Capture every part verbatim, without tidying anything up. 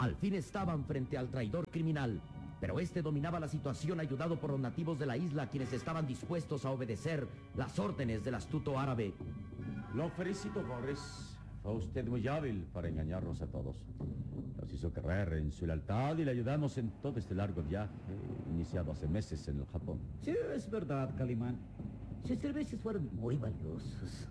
Al fin estaban frente al traidor criminal, pero este dominaba la situación ayudado por los nativos de la isla, quienes estaban dispuestos a obedecer las órdenes del astuto árabe. Lo felicito, Boris. Fue usted muy hábil para engañarnos a todos. Nos hizo creer en su lealtad y le ayudamos en todo este largo viaje, iniciado hace meses en el Japón. Sí, es verdad, Calimán. Sus servicios fueron muy valiosos.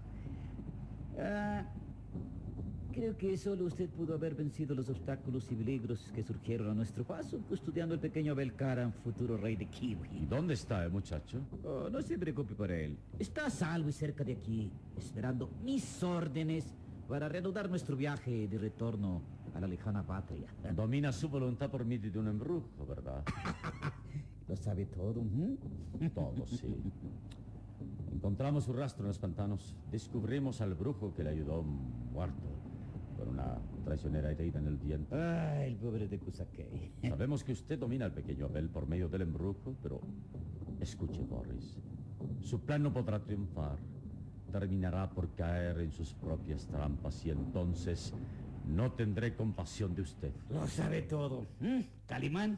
Ah, creo que solo usted pudo haber vencido los obstáculos y peligros que surgieron a nuestro paso, custodiando al pequeño Abel Karan, futuro rey de Kiwi. ¿Y dónde está el muchacho? Oh, no se preocupe por él. Está a salvo y cerca de aquí, esperando mis órdenes para reanudar nuestro viaje de retorno a la lejana patria. Domina su voluntad por medio de un embrujo, ¿verdad? ¿Lo sabe todo? ¿Mm? Todo, sí. Encontramos su rastro en los pantanos. Descubrimos al brujo que le ayudó muerto con una traicionera herida en el diente. Ay, el pobre de Kusakei. Sabemos que usted domina al pequeño Abel por medio del embrujo, pero escuche, Boris. Su plan no podrá triunfar. Terminará por caer en sus propias trampas y entonces no tendré compasión de usted. Lo sabe todo. ¿Mm? ¿Calimán?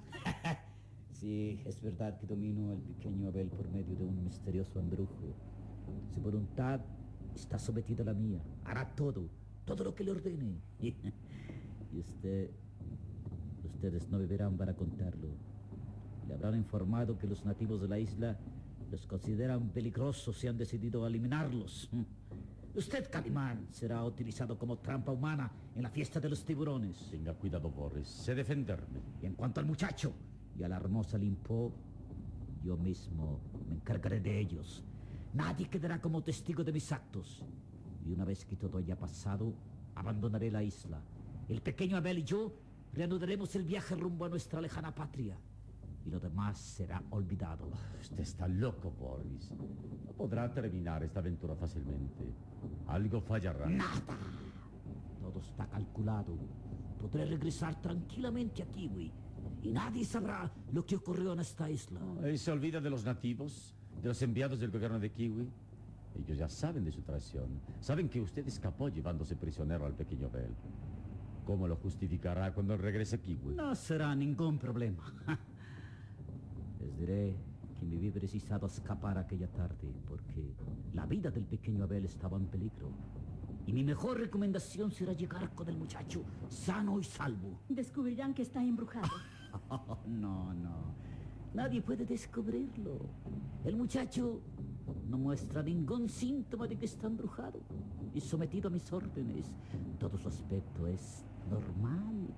Sí, es verdad que domino al pequeño Abel por medio de un misterioso embrujo. Su voluntad está sometida a la mía. Hará todo, todo lo que le ordene. Y usted, ustedes no beberán para contarlo. Le habrán informado que los nativos de la isla los consideran peligrosos y han decidido eliminarlos. Usted, Calimán, será utilizado como trampa humana en la fiesta de los tiburones. Tenga cuidado, Boris. Sé defenderme. Y en cuanto al muchacho y a la hermosa Limpo, yo mismo me encargaré de ellos. Nadie quedará como testigo de mis actos. Y una vez que todo haya pasado, abandonaré la isla. El pequeño Abel y yo reanudaremos el viaje rumbo a nuestra lejana patria. Y lo demás será olvidado. Usted está loco, Boris. No podrá terminar esta aventura fácilmente. Algo fallará. ¡Nada! Todo está calculado. Podré regresar tranquilamente a Kiwi. Y nadie sabrá lo que ocurrió en esta isla. ¿Y se olvida de los nativos? ¿De los enviados del gobierno de Kiwi? Ellos ya saben de su traición. Saben que usted escapó llevándose prisionero al pequeño Abel. ¿Cómo lo justificará cuando regrese a Kiwi? No será ningún problema. Les diré que me vi precisado a escapar aquella tarde porque la vida del pequeño Abel estaba en peligro. Y mi mejor recomendación será llegar con el muchacho sano y salvo. Descubrirán que está embrujado. Oh, no, no. Nadie puede descubrirlo. El muchacho no muestra ningún síntoma de que está embrujado y sometido a mis órdenes. Todo su aspecto es normal.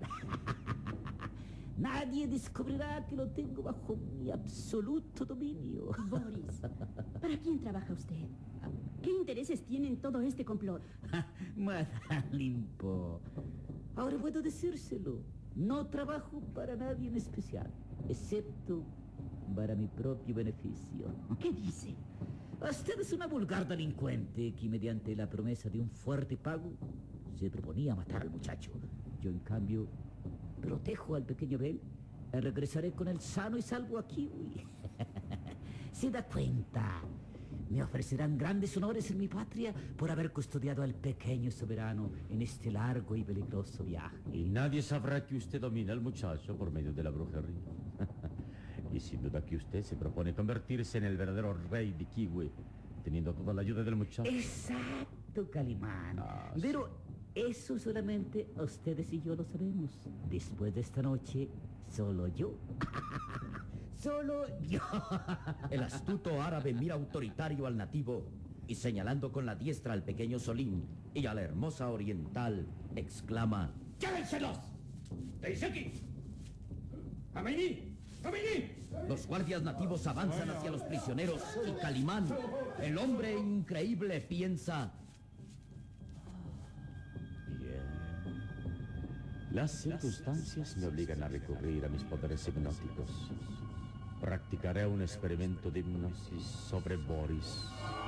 Nadie descubrirá que lo tengo bajo mi absoluto dominio. Boris, ¿para quién trabaja usted? ¿Qué intereses tiene en todo este complot? Madame Limpo, ahora puedo decírselo. No trabajo para nadie en especial, excepto para mi propio beneficio. ¿Qué dice? Usted es una vulgar delincuente que mediante la promesa de un fuerte pago se proponía matar al muchacho. Yo, en cambio, protejo al pequeño Abel y regresaré con él sano y salvo a Kiwi. ¿Se da cuenta? Me ofrecerán grandes honores en mi patria por haber custodiado al pequeño soberano en este largo y peligroso viaje. Y nadie sabrá que usted domina al muchacho por medio de la brujería. Y sin duda que usted se propone convertirse en el verdadero rey de Kiwi, teniendo toda la ayuda del muchacho. Exacto, Calimán. Ah, Pero eso solamente ustedes y yo lo sabemos. Después de esta noche, solo yo. Solo yo. El astuto árabe mira autoritario al nativo y, señalando con la diestra al pequeño Solín y a la hermosa oriental, exclama: ¡Llévenselos! ¡Teiseki! ¡Amini! ¡Amini! Los guardias nativos avanzan hacia los prisioneros y Calimán, el hombre increíble, piensa: Bien. Las circunstancias me obligan a recurrir a mis poderes hipnóticos. Practicaré un experimento de hipnosis sobre Boris.